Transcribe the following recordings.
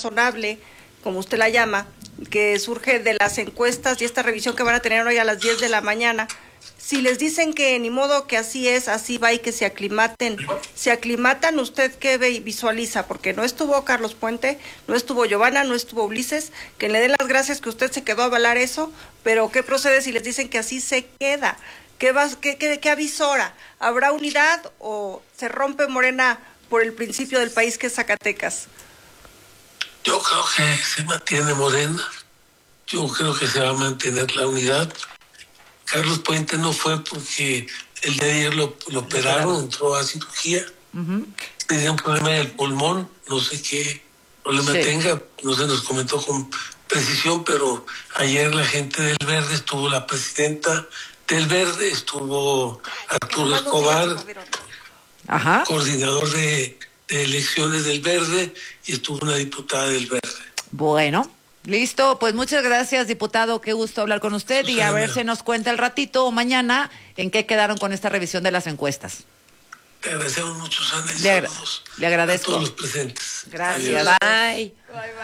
razonable, como usted la llama, que surge de las encuestas y esta revisión que van a tener hoy a las 10 de la mañana, si les dicen que ni modo que así es, así va y que se aclimatan, ¿usted qué visualiza? Porque no estuvo Carlos Puente, no estuvo Giovanna, no estuvo Ulises, que le den las gracias que usted se quedó a avalar eso, pero ¿qué procede si les dicen que así se queda? ¿Qué avisora? ¿Habrá unidad o se rompe Morena por el principio del país que es Zacatecas? Yo creo que se mantiene Morena, yo creo que se va a mantener la unidad. Carlos Puente no fue porque el día de ayer lo operaron, entró a cirugía, tenía un problema en el pulmón, no sé qué problema tenga, no se nos comentó con precisión, pero ayer la gente del Verde estuvo, la presidenta del Verde estuvo Arturo Escobar, coordinador de elecciones del Verde, y estuvo una diputada del Verde. Bueno, listo, pues muchas gracias, diputado, qué gusto hablar con usted y a ver si nos cuenta el ratito o mañana en qué quedaron con esta revisión de las encuestas. Te agradecemos mucho, Ana, le agradezco. A todos los presentes. Gracias. Adiós. Bye.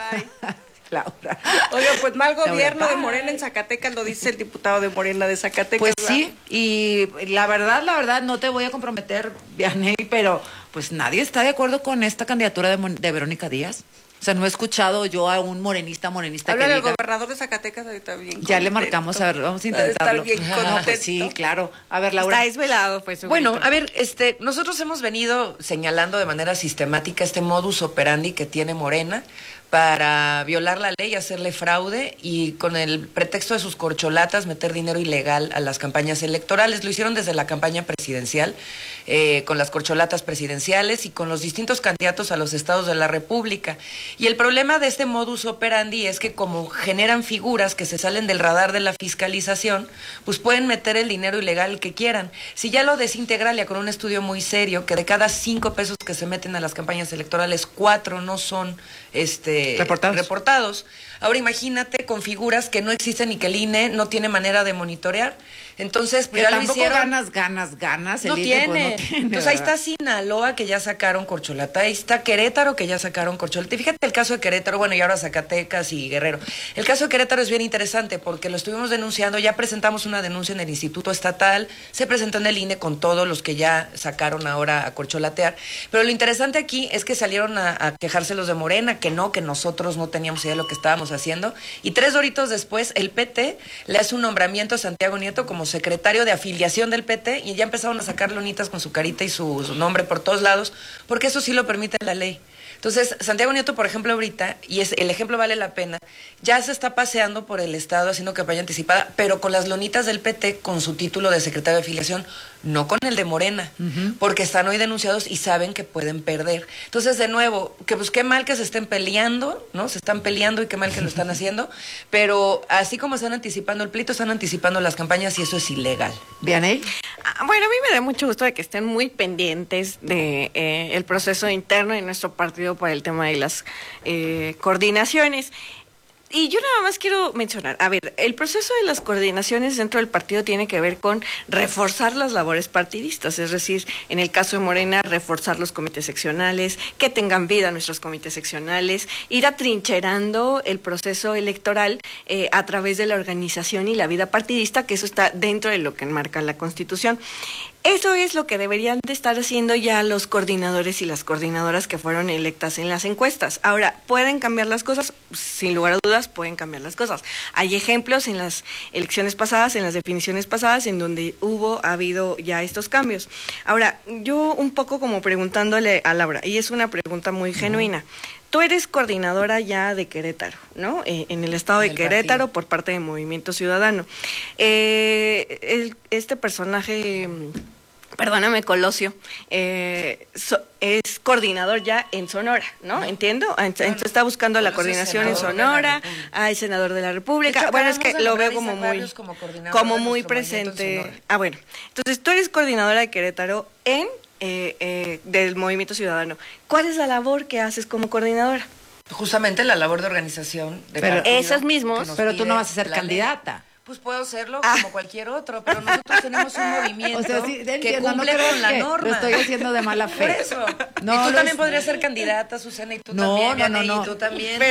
Laura. Oiga, pues mal gobierno de Morena en Zacatecas, lo dice el diputado de Morena de Zacatecas. Pues sí, y la verdad, no te voy a comprometer, Vianney, pero pues nadie está de acuerdo con esta candidatura de Verónica Díaz. O sea, no he escuchado yo a un morenista Habla que del diga... gobernador de Zacatecas, ahorita bien Ya le marcamos, a ver, vamos a intentarlo. Estar bien contento. No, pues sí, claro. A ver, Laura. Está desvelado, pues. Bueno, a ver, nosotros hemos venido señalando de manera sistemática este modus operandi que tiene Morena para violar la ley, hacerle fraude y con el pretexto de sus corcholatas meter dinero ilegal a las campañas electorales. Lo hicieron desde la campaña presidencial, con las corcholatas presidenciales y con los distintos candidatos a los estados de la República. Y el problema de este modus operandi es que como generan figuras que se salen del radar de la fiscalización, pues pueden meter el dinero ilegal que quieran. Si ya lo desintegralia con un estudio muy serio, que de cada 5 pesos que se meten a las campañas electorales, 4 no son reportados. Ahora imagínate con figuras que no existen y que el INE no tiene manera de monitorear. Entonces, pues que ya lo hicieron. ganas. No el tiene. INE, pues, no tiene. Entonces ahí está Sinaloa, que ya sacaron corcholata. Ahí está Querétaro, que ya sacaron corcholata. Y fíjate el caso de Querétaro, bueno, y ahora Zacatecas y Guerrero. El caso de Querétaro es bien interesante porque lo estuvimos denunciando. Ya presentamos una denuncia en el Instituto Estatal. Se presentó en el INE con todos los que ya sacaron ahora a corcholatear. Pero lo interesante aquí es que salieron a quejarse los de Morena, que nosotros no teníamos idea de lo que estábamos haciendo. Y 3 horitos después, el PT le hace un nombramiento a Santiago Nieto como secretario de afiliación del PT y ya empezaron a sacar lonitas con su carita y su nombre por todos lados, porque eso sí lo permite la ley. Entonces, Santiago Nieto, por ejemplo, ahorita, y el ejemplo vale la pena, ya se está paseando por el estado haciendo campaña anticipada, pero con las lonitas del PT, con su título de secretario de afiliación, no con el de Morena, porque están hoy denunciados y saben que pueden perder. Entonces, de nuevo, que pues qué mal que se estén peleando, ¿no? Se están peleando y qué mal que lo están haciendo, pero así como están anticipando el pleito, están anticipando las campañas y eso es ilegal. ¿Vianney? Bueno, a mí me da mucho gusto de que estén muy pendientes de el proceso interno de nuestro partido para el tema de las coordinaciones. Y yo nada más quiero mencionar, a ver, el proceso de las coordinaciones dentro del partido tiene que ver con reforzar las labores partidistas, es decir, en el caso de Morena, reforzar los comités seccionales, que tengan vida nuestros comités seccionales, ir atrincherando el proceso electoral a través de la organización y la vida partidista, que eso está dentro de lo que enmarca la Constitución. Eso es lo que deberían de estar haciendo ya los coordinadores y las coordinadoras que fueron electas en las encuestas. Ahora, ¿pueden cambiar las cosas? Sin lugar a dudas, pueden cambiar las cosas. Hay ejemplos en las elecciones pasadas, en las definiciones pasadas, en donde ha habido ya estos cambios. Ahora, yo un poco como preguntándole a Laura, y es una pregunta muy genuina. Tú eres coordinadora ya de Querétaro, ¿no? En el estado de Querétaro partido. Por parte de Movimiento Ciudadano. Este personaje, perdóname, Colosio, es coordinador ya en Sonora, ¿no? ¿Entiendo? Entonces está buscando la coordinación en Sonora, hay senador de la República. Bueno, es que lo veo como muy presente. Bueno. Entonces tú eres coordinadora de Querétaro del Movimiento Ciudadano. ¿Cuál es la labor que haces como coordinadora? Justamente la labor de organización de pero partido, esos mismos. Pero tú no vas a ser candidata. Pues puedo serlo como cualquier otro, pero nosotros tenemos un movimiento que cumple con la norma. Lo estoy haciendo de mala fe. Por eso. No, y tú también podrías ser candidata, Susana, y tú también. Y tú también.